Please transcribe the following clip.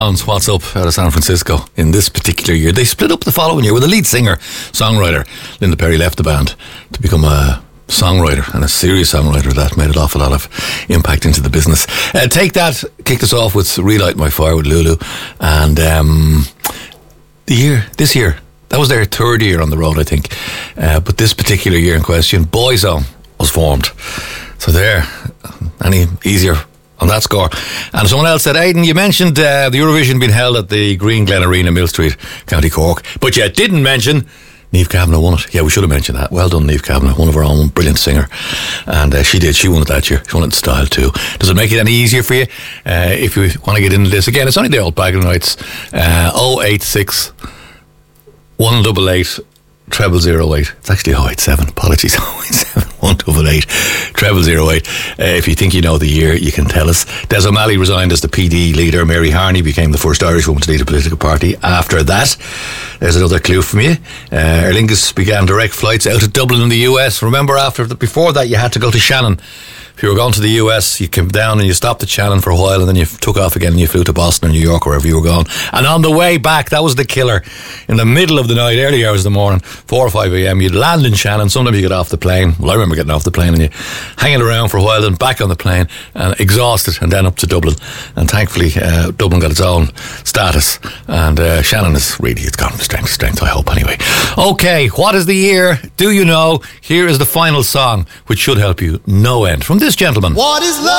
What's Up out of San Francisco in this particular year. They split up the following year with the lead singer, songwriter Linda Perry left the band to become a songwriter, and a serious songwriter that made an awful lot of impact into the business. Take That kicked us off with Relight My Fire with Lulu, and this year, that was their third year on the road, I think. But this particular year in question, Boyzone was formed. So there, any easier on that score. And someone else said, Aidan, you mentioned the Eurovision being held at the Green Glen Arena, Mill Street, County Cork, but you didn't mention Niamh Kavanagh won it. Yeah, we should have mentioned that. Well done, Niamh Kavanagh, one of our own, brilliant singer. And she did. She won it that year. She won it in style too. Does it make it any easier for you? If you want to get into this again, it's only the old bragging rights. 086 188 0008. It's actually 087. Apologies. 087 188 0008. If you think you know the year, you can tell us. Des O'Malley resigned as the PD leader. Mary Harney became the first Irish woman to lead a political party. After that, there's another clue from you. Aer Lingus began direct flights out of Dublin in the US. Remember, before that, you had to go to Shannon. If you were going to the US, you came down and you stopped at Shannon for a while, and then you took off again and you flew to Boston or New York, wherever you were going. And on the way back, that was the killer. In the middle of the night, early hours of the morning, 4 or 5 a.m, you'd land in Shannon. Sometimes you get off the plane. Well, I remember getting off the plane and you hanging around for a while, then back on the plane and exhausted, and then up to Dublin. And thankfully, Dublin got its own status, and Shannon it's gone from strength to strength, I hope, anyway. Okay, what is the year? Do you know? Here is the final song, which should help you no end, from this gentleman. What is love?